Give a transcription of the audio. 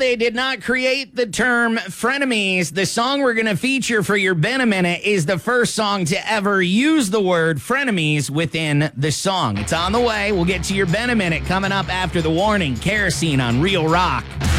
they did not create the term frenemies. The song we're going to feature for your Ben a Minute is the first song to ever use the word frenemies within the song. It's on the way. We'll get to your Ben a Minute coming up after the warning. Kerosene on Real Rock.